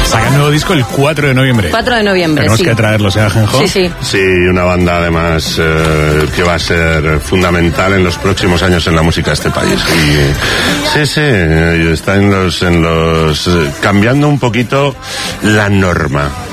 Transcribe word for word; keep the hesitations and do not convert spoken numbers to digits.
Saca nuevo disco el cuatro de noviembre. cuatro de noviembre, Tenemos sí. que traerlo, ¿eh, Ajenjo? Sí, sí. Sí, una banda además eh, que va a ser fundamental en los próximos años en la música de este país. Y, sí, sí, está en los, en los, eh, cambiando un poquito la norma.